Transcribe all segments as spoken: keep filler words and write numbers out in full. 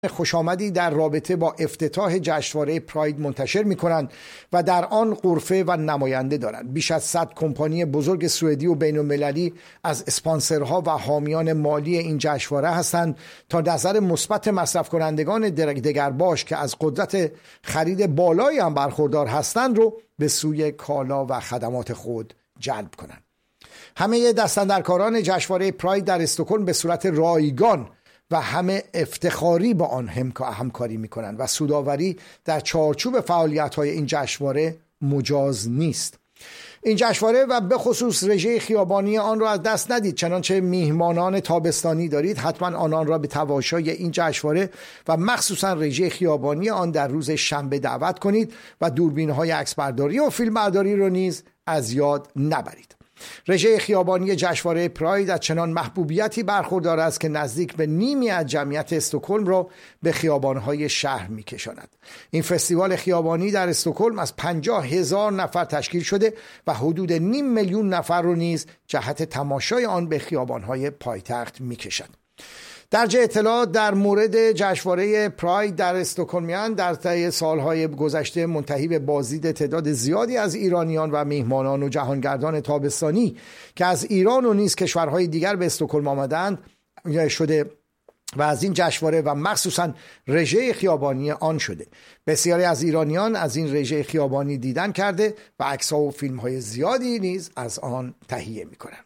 خوش آمدی در رابطه با افتتاح جشنواره پراید منتشر می‌کنند و در آن غرفه و نماینده دارند. بیش از صد کمپانی بزرگ سوئدی و بین‌المللی از اسپانسرها و حامیان مالی این جشنواره هستند تا نظر مثبت مصرف کنندگان دگرباش که از قدرت خرید بالایی هم برخوردار هستند رو به سوی کالا و خدمات خود جلب کنند. همه دستاندرکاران جشنواره پراید در استکهلم به صورت رایگان و همه افتخاری با آن همکاری میکنند و سوداوری در چارچوب فعالیت‌های این جشنواره مجاز نیست. این جشنواره و به خصوص رژه خیابانی آن را از دست ندید. چنانچه میهمانان تابستانی دارید حتما آنان را به تماشای این جشنواره و مخصوصا رژه خیابانی آن در روز شنبه دعوت کنید و دوربین‌های عکسبرداری و فیلمبرداری را نیز از یاد نبرید. رژه خیابانی جشنواره پراید از چنان محبوبیتی برخوردار است که نزدیک به نیمی از جمعیت استکهلم را به خیابان‌های شهر می‌کشاند. این فستیوال خیابانی در استکهلم از پنجاه هزار نفر تشکیل شده و حدود نیم میلیون نفر را نیز جهت تماشای آن به خیابان‌های پایتخت می‌کشد. درجه اطلاعات در مورد جشنواره پراید در استکهلمیان در طی سالهای گذشته منتهی به بازدید تعداد زیادی از ایرانیان و میهمانان و جهانگردان تابستانی که از ایران و نیز کشورهای دیگر به استکهلم آمدند شده و از این جشنواره و مخصوصا رژه خیابانی آن شده. بسیاری از ایرانیان از این رژه خیابانی دیدن کرده و عکس‌ها و فیلم‌های زیادی نیز از آن تهیه می‌کنند.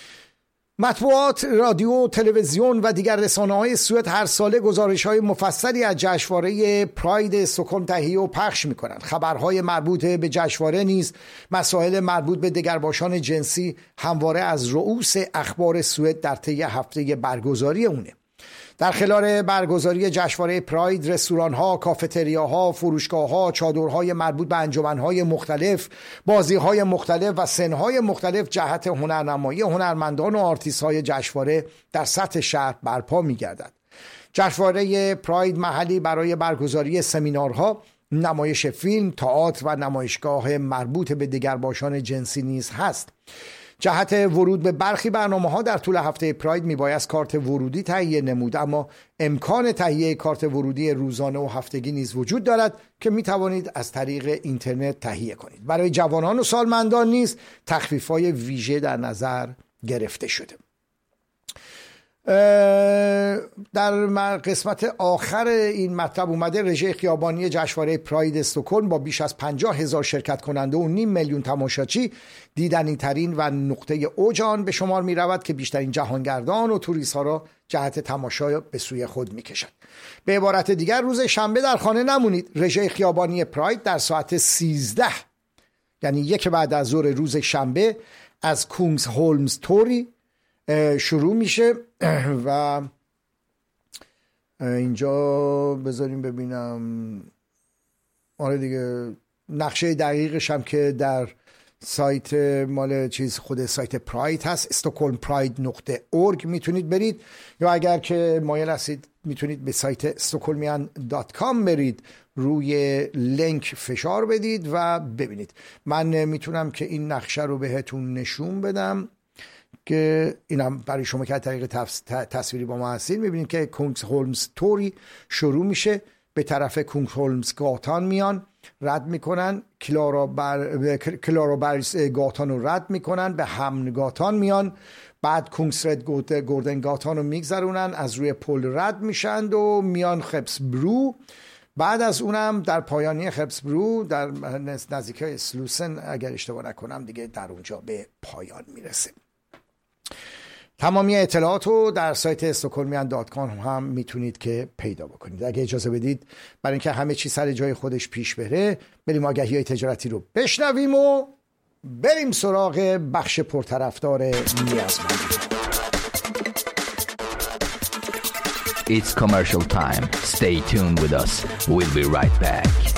مطبوعات، رادیو، تلویزیون و دیگر رسانه‌های سوئد هر ساله گزارش‌های مفصلی از جشنواره پراید استکهلم تهیه و پخش می‌کنند. خبرهای مربوط به جشنواره نیز مسائل مربوط به دگرباشان جنسی همواره از رؤوس اخبار سوئد در طی هفته برگزاری اونه. در خلال برگزاری جشنواره پراید رستوران‌ها، کافتریاها، فروشگاه‌ها، چادرهای مربوط به انجمن‌های مختلف، بازی‌های مختلف و سن‌های مختلف جهت هنرنمایی هنرمندان و آرتیست‌های جشنواره در سطح شهر برپا می‌گردد. جشنواره پراید محلی برای برگزاری سمینارها، نمایش فیلم، تئاتر و نمایشگاه مربوط به دگرباشان جنسی نیز هست. جهت ورود به برخی برنامه‌ها در طول هفته پراید میبایست کارت ورودی تهیه نمود، اما امکان تهیه کارت ورودی روزانه و هفتگی نیز وجود دارد که میتوانید از طریق اینترنت تهیه کنید. برای جوانان و سالمندان نیز تخفیف‌های ویژه در نظر گرفته شده. در قسمت آخر این مطلب اومده رژه خیابانی جشنواره پراید استکهلم با بیش از پنجاه هزار شرکت کننده و نیم میلیون تماشاچی دیدنی ترین و نقطه اوج آن به شمار می رود که بیشترین جهانگردان و توریست ها را جهت تماشا به سوی خود می کشد. به عبارت دیگر روز شنبه در خانه نمونید. رژه خیابانی پراید در ساعت سیزده یعنی یک بعد از ظهر روز شنبه از کونگسهولمز توری شروع میشه و اینجا بذاریم ببینم آره دیگه نقشه دقیقش هم که در سایت مال چیز خود سایت پراید هست استکهلم پراید نقطه اورگ میتونید برید، یا اگر که مایل هستید میتونید به سایت استکهلمیان دات کام برید، روی لینک فشار بدید و ببینید. من میتونم که این نقشه رو بهتون نشون بدم که اینم برای شما که طریق تصویری با ما هستید. میبینید که کونگسهولمز توری شروع میشه، به طرف کونگسهولمز گاتان میان، رد میکنن کلارا بر... کلارا برز گاتان رو رد میکنن، به همن گاتان میان، بعد کونگسرد گوردن گاتان رو میگذرونن، از روی پل رد میشند و میان خبسبرو. بعد از اونم در پایانی خبسبرو در نزدیکی سلوسن اگر اشتباه نکنم دیگه در اونجا به پایان میرسه. تمامی اطلاعات رو در سایت استکهلمیان دات کام هم میتونید که پیدا بکنید. اگه اجازه بدید برای اینکه همه چی سر جای خودش پیش بره، بریم آگهی‌های تجارتی رو بشنویم و بریم سراغ بخش پرطرفدار نیازمندی. It's commercial time. Stay tuned with us. We'll be right back.